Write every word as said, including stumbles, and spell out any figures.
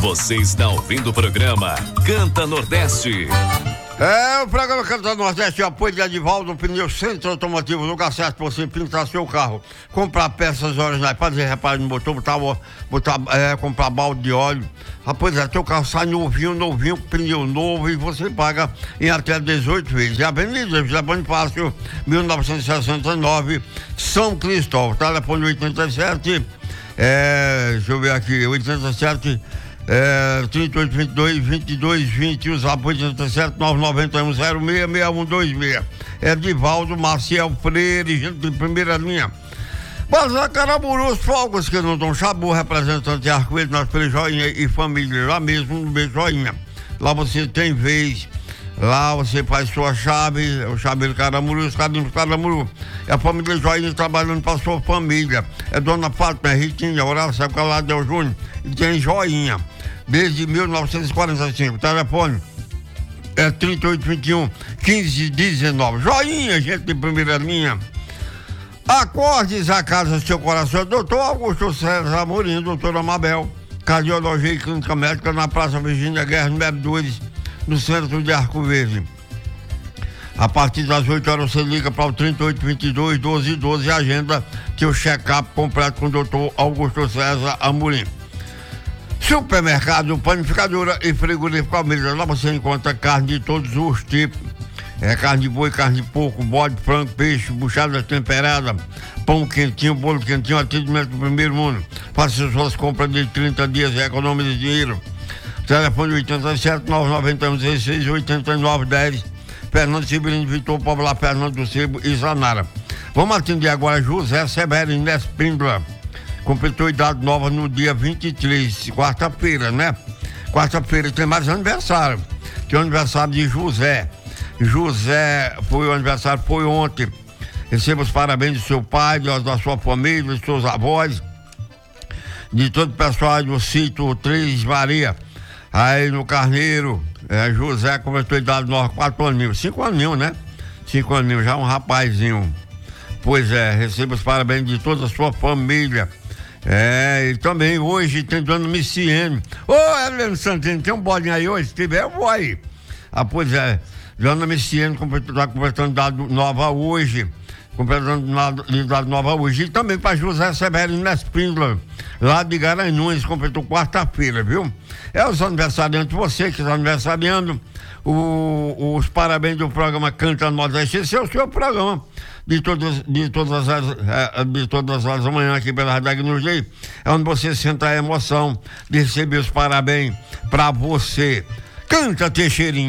Você está ouvindo o programa Canta Nordeste. É, o programa Canta Nordeste, apoio de Edivaldo Pneu Centro Automotivo, lugar certo para você pintar seu carro, comprar peças originais, fazer reparo no motor, botar, botar, é, comprar balde de óleo. Rapaz, é, teu carro sai novinho, novinho, com pneu novo e você paga em até dezoito vezes. E a Avenida José Bonifácio, mil novecentos e sessenta e nove, São Cristóvão, telefone oitenta e sete, é, deixa eu ver aqui, oitenta e sete, É, trinta e oito, vinte e dois, vinte e dois, vinte, os apoios oitenta e sete, nove nove um, zero seis, seis um dois seis. É Edivaldo Maciel Freire, gente de primeira linha. Bazar Caraburu, os fogos que não dão Chabu, representante de Arco-Íris, nós pelo Joinha e família, lá mesmo no Beijo Joinha. Lá você tem vez, lá você faz sua chave, o chaveiro Caramuru, os carinhos Caramuru. É a família Joinha trabalhando para sua família. É Dona Fátima, é Ritinha, Horácio Caladel Júnior e tem Joinha. Desde mil novecentos e quarenta e cinco, telefone é trinta e oito, vinte e um, quinze, dezenove. Joinha, gente de primeira linha. Acordes a casa do seu coração, doutor Augusto César Amorim, doutora Mabel, cardiologia e clínica médica na Praça Virgínia Guerra, número dois, no centro de Arco Verde. A partir das oito horas você liga para o trinta e oito, vinte e dois, doze, doze e agenda seu check-up completo com o doutor Augusto César Amorim. Supermercado, panificadora e frigorífico Almeida. Lá você encontra carne de todos os tipos. É carne de boi, carne de porco, bode, frango, peixe, buchada temperada, pão quentinho, bolo quentinho, atendimento do primeiro mundo. Faça suas compras de trinta dias e economize dinheiro. Telefone oitenta e sete, nove nove um, dezesseis, oitenta e nove, dez. Fernando Sibirino, Vitor Popular, Fernando do Sebo e Zanara. Vamos atender agora José Severino Espíndola. Completou idade nova no dia vinte e três, quarta-feira, né? Quarta-feira tem mais aniversário. Tem o aniversário de José. José, foi o aniversário, foi ontem. Receba os parabéns do seu pai, da sua família, dos seus avós, de todo o pessoal do sítio Três Maria. Aí no Carneiro, é, José completou idade nova, quatro aninhos, cinco aninhos, né? Cinco aninhos, já um rapazinho. Pois é, receba os parabéns de toda a sua família. É, e também hoje tem Dona Miciene. Ô, Helena Santini, tem um bolinho aí hoje? Se tiver, eu vou aí. Ah, pois é, Dona Miciene está completando idade nova hoje. Completando idade nova hoje. E também para José Severino Espíndola, lá de Garanhuns, completou quarta-feira, viu? É os aniversariantes, você que está aniversariando, o, os parabéns do programa Canta Nordeste. Esse é o seu programa de todas, de todas as de todas as manhãs aqui pela Rádio Agnus, é onde você senta a emoção de receber os parabéns para você. Canta, Teixeirinho.